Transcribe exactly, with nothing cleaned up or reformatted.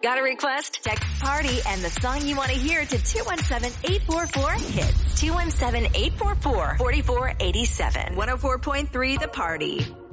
Got a request? Text PARTY and the song you want to hear to two one seven, eight four four, HITS. two one seven, eight four four, four four eight seven. one oh four point three The Party.